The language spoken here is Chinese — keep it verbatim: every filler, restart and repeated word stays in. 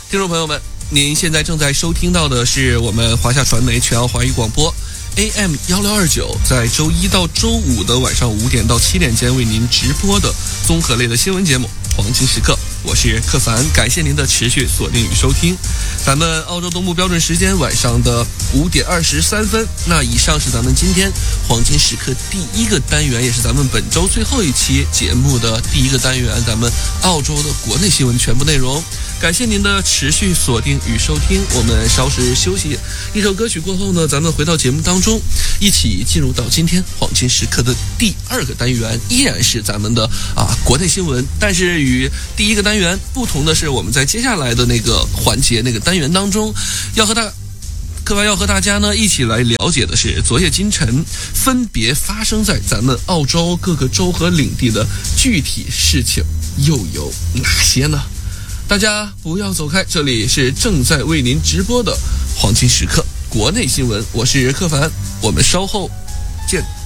听众朋友们，您现在正在收听到的是我们华夏传媒全澳华语广播 A M 一六二九，在周一到周五的晚上五点到七点间为您直播的综合类的新闻节目《黄金时刻》，我是克凡，感谢您的持续锁定与收听。咱们澳洲东部标准时间晚上的五点二十三分，那以上是咱们今天黄金时刻第一个单元，也是咱们本周最后一期节目的第一个单元，咱们澳洲的国内新闻全部内容。感谢您的持续锁定与收听，我们稍事休息一首歌曲过后呢，咱们回到节目当中，一起进入到今天黄金时刻的第二个单元，依然是咱们的啊国内新闻，但是与第一个单元不同的是，我们在接下来的那个环节那个单元当中，要和大课外要和大家呢一起来了解的是昨夜今晨分别发生在咱们澳洲各个州和领地的具体事情又有哪些呢？大家不要走开，这里是正在为您直播的黄金时刻国内新闻，我是柯凡，我们稍后见。